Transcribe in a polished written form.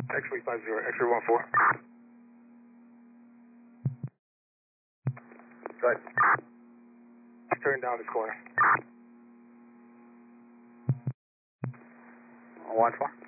X-ray 50, X-ray 14. Good. Turn down this corner. 14.